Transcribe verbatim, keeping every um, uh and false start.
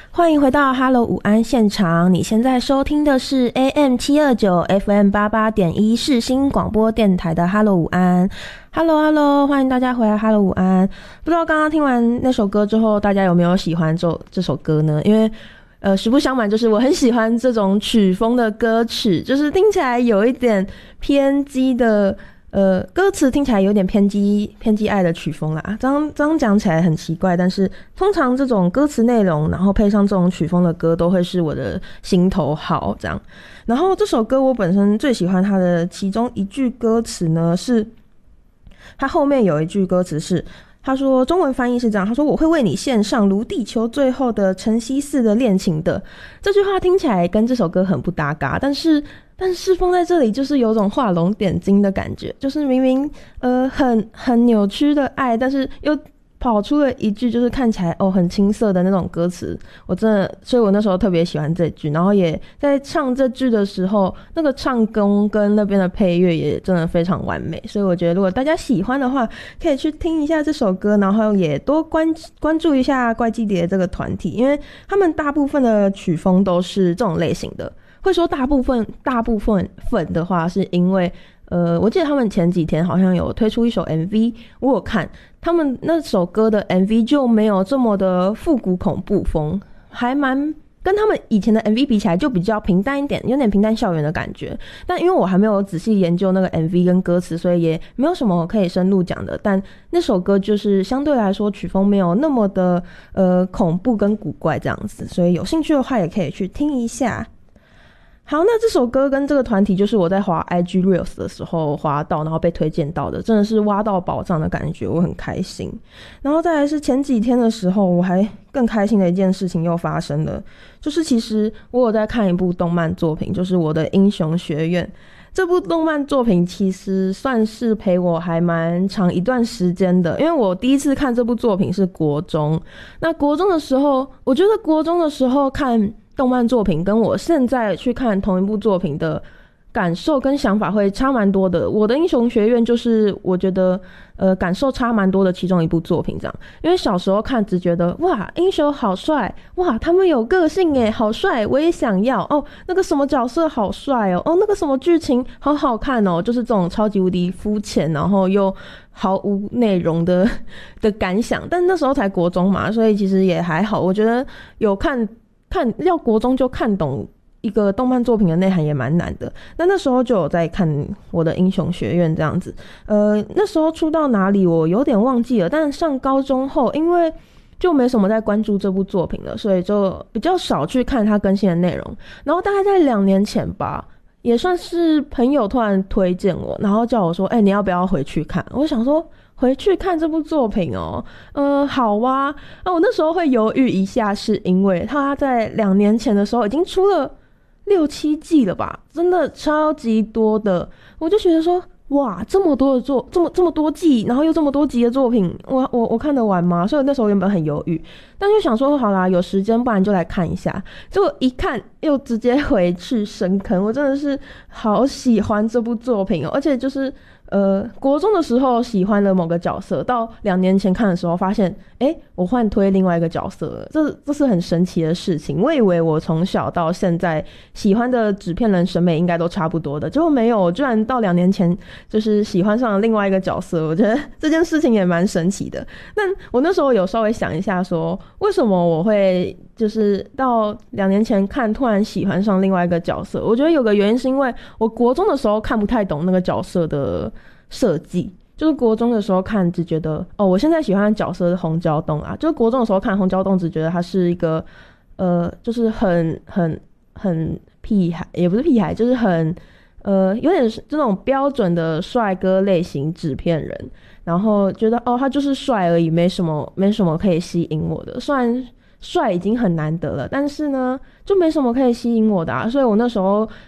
欢迎回到 Hello 午安现场，你现在收听的是 A M 七二九 F M 八八点一 世新广播电台的 Hello 午安。Hello Hello， 欢迎大家回来 Hello 午安。不知道刚刚听完那首歌之后，大家有没有喜欢这这首歌呢？因为呃，实不相瞒，就是我很喜欢这种曲风的歌曲，就是听起来有一点偏激的。呃，歌词听起来有点偏激偏激爱的曲风啦，这样这样讲起来很奇怪，但是通常这种歌词内容，然后配上这种曲风的歌，都会是我的心头好这样。然后这首歌我本身最喜欢它的其中一句歌词呢，是它后面有一句歌词是。他说中文翻译是这样，他说我会为你献上如地球最后的晨曦似的恋情的。这句话听起来跟这首歌很不搭嘎，但是但是放在这里就是有种画龙点睛的感觉，就是明明呃很很扭曲的爱，但是又跑出了一句就是看起来哦很青涩的那种歌词，我真的，所以我那时候特别喜欢这句，然后也在唱这句的时候，那个唱功跟那边的配乐也真的非常完美，所以我觉得如果大家喜欢的话，可以去听一下这首歌，然后也多关关注一下怪基蝶这个团体，因为他们大部分的曲风都是这种类型的。会说大部分大部分份的话，是因为呃，我记得他们前几天好像有推出一首 M V， 我有看他们那首歌的 M V 就没有这么的复古恐怖风，还蛮跟他们以前的 M V 比起来就比较平淡一点，有点平淡校园的感觉。但因为我还没有仔细研究那个 M V 跟歌词，所以也没有什么可以深入讲的。但那首歌就是相对来说曲风没有那么的呃恐怖跟古怪这样子，所以有兴趣的话也可以去听一下。好，那这首歌跟这个团体就是我在滑 I G Reels 的时候滑到，然后被推荐到的，真的是挖到宝藏的感觉，我很开心。然后再来是前几天的时候，我还更开心的一件事情又发生了，就是其实我有在看一部动漫作品，就是我的英雄学院。这部动漫作品其实算是陪我还蛮长一段时间的，因为我第一次看这部作品是国中。那国中的时候，我觉得国中的时候看动漫作品跟我现在去看同一部作品的感受跟想法会差蛮多的。我的英雄学院就是我觉得呃感受差蛮多的其中一部作品这样，因为小时候看只觉得哇英雄好帅，哇他们有个性耶，好帅，我也想要哦，那个什么角色好帅哦，哦那个什么剧情好好看哦，就是这种超级无敌肤浅然后又毫无内容的的感想。但那时候才国中嘛，所以其实也还好，我觉得有看看要国中就看懂一个动漫作品的内涵也蛮难的。那那时候就有在看我的英雄学院这样子，呃，那时候出到哪里我有点忘记了，但上高中后因为就没什么在关注这部作品了，所以就比较少去看它更新的内容。然后大概在两年前吧，也算是朋友突然推荐我，然后叫我说，哎、欸，你要不要回去看？我想说回去看这部作品哦，呃，好啊。那、啊、我那时候会犹豫一下，是因为他在两年前的时候已经出了六七季了吧，真的超级多的。我就觉得说，哇，这么多的作，这么这么多季，然后又这么多集的作品，我我我看得完吗？所以那时候原本很犹豫，但就想说，好啦，有时间不然就来看一下。结果一看又直接回去深坑，我真的是好喜欢这部作品哦，而且就是。呃，国中的时候喜欢了某个角色，到两年前看的时候发现，诶，我换推另外一个角色了，这这是很神奇的事情。我以为我从小到现在喜欢的纸片人审美应该都差不多的，结果没有，我居然到两年前就是喜欢上了另外一个角色，我觉得这件事情也蛮神奇的。但我那时候有稍微想一下说，为什么我会就是到两年前看突然喜欢上另外一个角色，我觉得有个原因是因为我国中的时候看不太懂那个角色的设计，就是国中的时候看只觉得哦，我现在喜欢的角色是红椒洞啊，就是国中的时候看红椒洞只觉得他是一个呃，就是很很很屁孩，也不是屁孩，就是很呃有点这种标准的帅哥类型纸片人，然后觉得哦他就是帅而已，没什么没什么可以吸引我的，虽然帅已经很难得了，但是呢就没什么可以吸引我的啊，所以我那时候